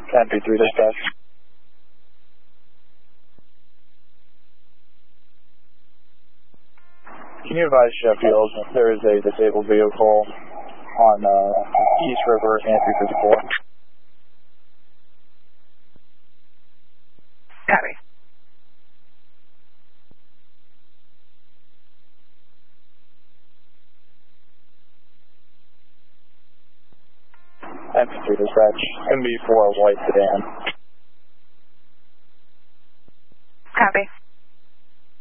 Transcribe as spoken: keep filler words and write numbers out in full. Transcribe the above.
ten three dispatch. Can you advise Sheffield there is a disabled vehicle on uh, East River and three fifty-four? Copy. ten three dispatch. M B for a white sedan.